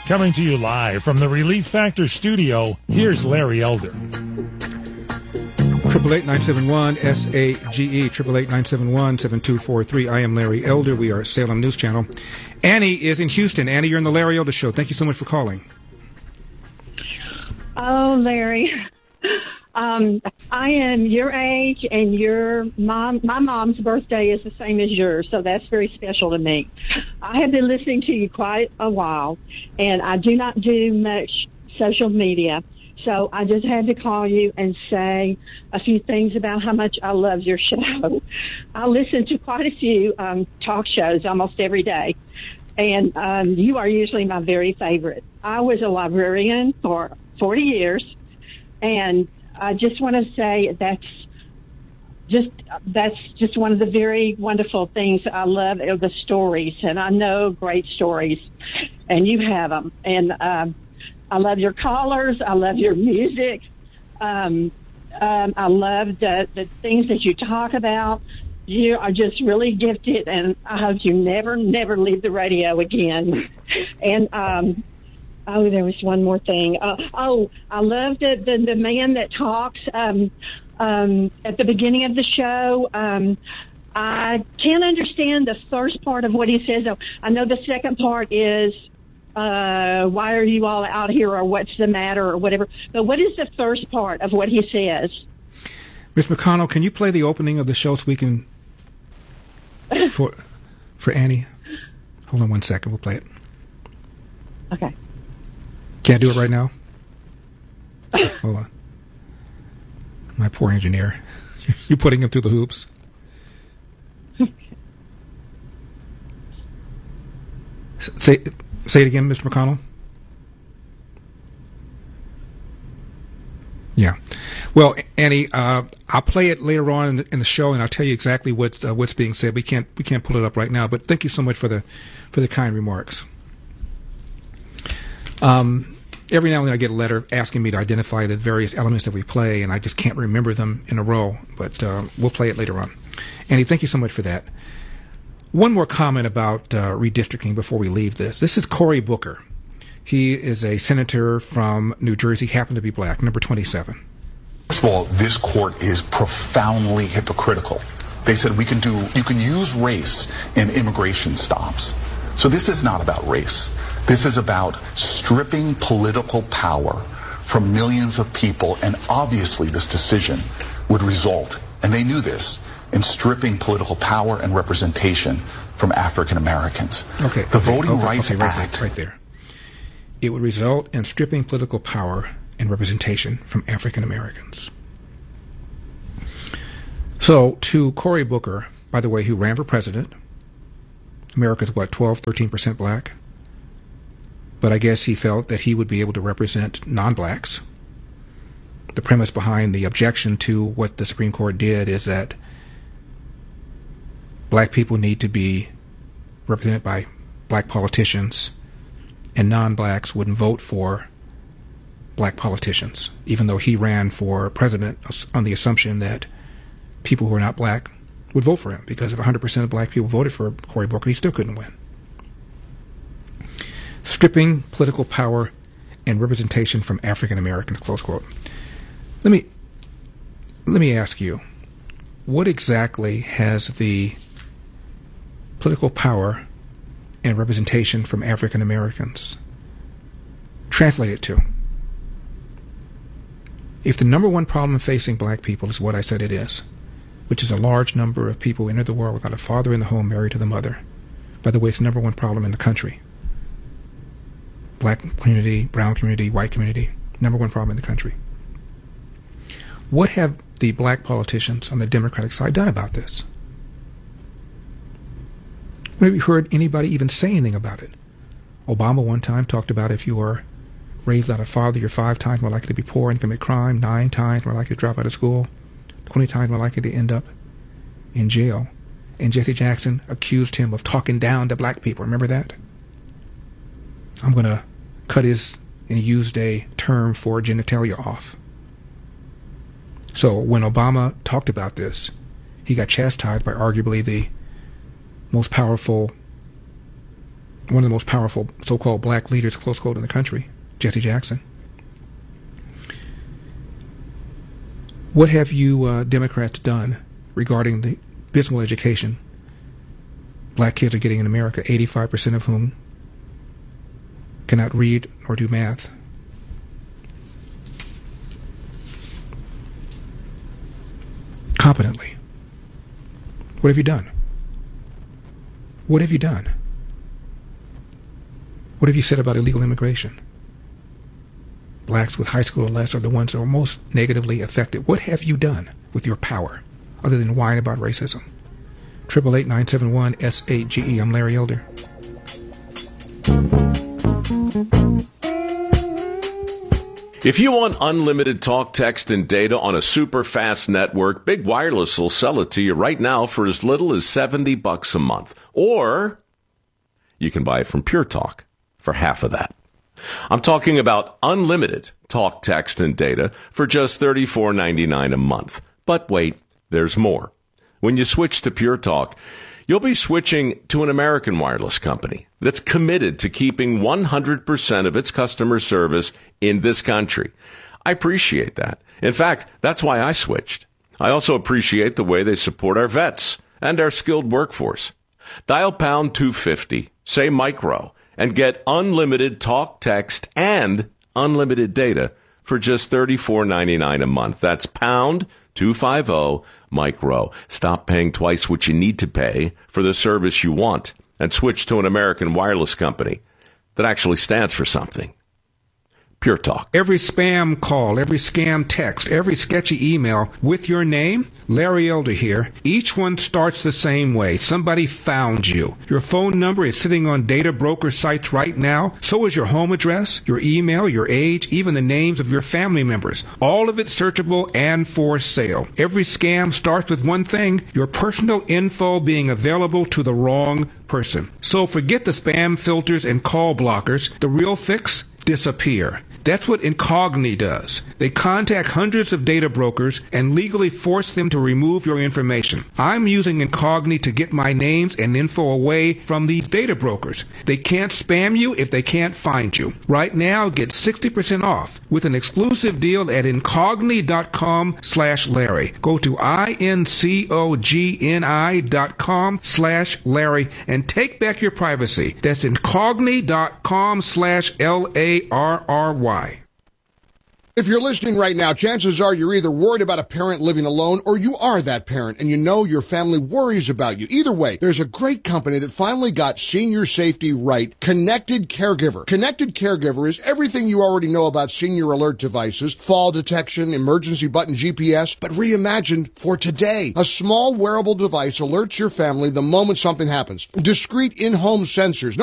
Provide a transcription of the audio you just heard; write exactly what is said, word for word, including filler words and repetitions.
Coming to you live from the Relief Factor studio, here's Larry Elder. Triple eight nine seven one S A G E triple eight nine seven one seven two four three. I am Larry Elder. We are at Salem News Channel. Annie is in Houston. Annie, you're in the Larry Elder Show. Thank you so much for calling. Oh, Larry, um, I am your age, and your mom. My mom's birthday is the same as yours, so that's very special to me. I have been listening to you quite a while, and I do not do much social media. So I just had to call you and say a few things about how much I love your show. I listen to quite a few um, talk shows almost every day, and um, you are usually my very favorite. I was a librarian for forty years, and I just want to say that's just that's just one of the very wonderful things I love are the stories, and I know great stories, and you have them, and um, I love your callers. I love your music. Um, um, I love the, the things that you talk about. You are just really gifted, and I hope you never, never leave the radio again. And, um, oh, there was one more thing. Uh, oh, I love the, the, the man that talks um, um, at the beginning of the show. Um, I can't understand the first part of what he says. I know the second part is, Uh, why are you all out here, or what's the matter, or whatever. But what is the first part of what he says? Miz McConnell, can you play the opening of the show so we can, for, for Annie? Hold on one second, we'll play it. Okay. Can't do it right now? Hold on. My poor engineer. You're putting him through the hoops. Say... Say it again, Mister McConnell. Yeah. Well, Annie, uh, I'll play it later on in the, in the show, and I'll tell you exactly what uh, what's being said. We can't we can't pull it up right now, but thank you so much for the for the kind remarks. Um, every now and then I get a letter asking me to identify the various elements that we play, and I just can't remember them in a row. But uh, we'll play it later on. Annie, thank you so much for that. One more comment about uh, redistricting before we leave this. This is Cory Booker. He is a senator from New Jersey, happened to be black, number twenty-seven. First of all, this court is profoundly hypocritical. They said we can do, you can use race in immigration stops. So this is not about race. This is about stripping political power from millions of people, and obviously this decision would result, and they knew this, in stripping political power and representation from African Americans. Okay. The okay, Voting okay, Rights okay, right Act. There, right there. It would result in stripping political power and representation from African Americans. So, to Cory Booker, by the way, who ran for president, America's what, twelve, thirteen percent black? But I guess he felt that he would be able to represent non-blacks. The premise behind the objection to what the Supreme Court did is that black people need to be represented by black politicians, and non-blacks wouldn't vote for black politicians, even though he ran for president on the assumption that people who are not black would vote for him, because if one hundred percent of black people voted for Cory Booker, he still couldn't win. Stripping political power and representation from African Americans, close quote. Let me, let me ask you, what exactly has the political power and representation from African Americans translated to? If the number one problem facing black people is what I said it is, which is a large number of people who enter the world without a father in the home married to the mother. By the way, it's the number one problem in the country. Black community, brown community, white community, number one problem in the country. What have the black politicians on the Democratic side done about this? Have you heard anybody even say anything about it? Obama one time talked about if you are raised without a father, you're five times more likely to be poor and commit crime, nine times more likely to drop out of school, twenty times more likely to end up in jail. And Jesse Jackson accused him of talking down to black people. Remember that? I'm going to cut his, and he used a term for genitalia off. So when Obama talked about this, he got chastised by arguably the most powerful one of the most powerful so-called black leaders, close quote, in the country, Jesse Jackson. What have you uh, Democrats done regarding the abysmal education black kids are getting in America, eighty-five percent of whom cannot read or do math? Competently. What have you done? What have you done? What have you said about illegal immigration? Blacks with high school or less are the ones that are most negatively affected. What have you done with your power other than whine about racism? Triple eight nine seven one S eight G E. I'm Larry Elder. If you want unlimited talk, text, and data on a super fast network, Big Wireless will sell it to you right now for as little as seventy bucks a month. Or you can buy it from Pure Talk for half of that. I'm talking about unlimited talk, text, and data for just thirty-four ninety-nine a month. But wait, there's more. When you switch to Pure Talk, you'll be switching to an American wireless company that's committed to keeping one hundred percent of its customer service in this country. I appreciate that. In fact, that's why I switched. I also appreciate the way they support our vets and our skilled workforce. Dial pound two fifty, say micro, and get unlimited talk, text, and unlimited data for just thirty-four ninety-nine a month. That's pound two fifty micro. Stop paying twice what you need to pay for the service you want and switch to an American wireless company that actually stands for something. Pure Talk. Every spam call, every scam text, every sketchy email with your name, Larry Elder here, each one starts the same way. Somebody found you. Your phone number is sitting on data broker sites right now. So is your home address, your email, your age, even the names of your family members. All of it searchable and for sale. Every scam starts with one thing, your personal info being available to the wrong person. So forget the spam filters and call blockers. The real fix? Disappear. That's what Incogni does. They contact hundreds of data brokers and legally force them to remove your information. I'm using Incogni to get my names and info away from these data brokers. They can't spam you if they can't find you. Right now, get sixty percent off with an exclusive deal at Incogni.com slash Larry. Go to I-N-C-O-G-N-I dot com slash Larry and take back your privacy. That's Incogni.com slash L A R R Y. If you're listening right now, chances are you're either worried about a parent living alone or you are that parent and you know your family worries about you. Either way, there's a great company that finally got senior safety right, Connected Caregiver. Connected Caregiver is everything you already know about senior alert devices, fall detection, emergency button G P S, but reimagined for today. A small wearable device alerts your family the moment something happens. Discrete in-home sensors. No